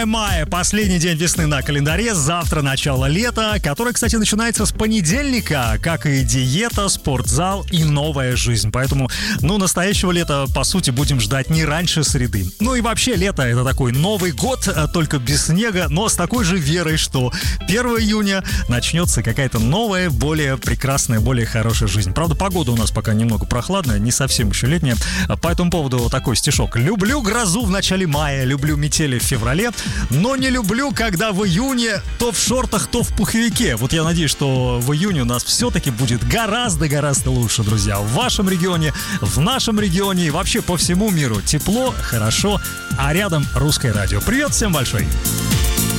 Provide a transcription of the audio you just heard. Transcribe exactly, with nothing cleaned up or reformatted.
Мая, последний день весны на календаре, завтра начало лета, которое, кстати, начинается с понедельника, как и диета, спортзал и новая жизнь. Поэтому, ну, настоящего лета, по сути, будем ждать не раньше среды. Ну и вообще, лето — это такой Новый год, только без снега, но с такой же верой, что первого июня начнется какая-то новая, более прекрасная, более хорошая жизнь. Правда, погода у нас пока немного прохладная, не совсем еще летняя. По этому поводу такой стишок. «Люблю грозу в начале мая, люблю метели в феврале, но не люблю, когда в июне то в шортах, то в пуховике». Вот я надеюсь, что в июне у нас все-таки будет гораздо-гораздо лучше, друзья. В вашем регионе, в нашем регионе и вообще по всему миру тепло, хорошо, а рядом Русское радио. Привет всем большой!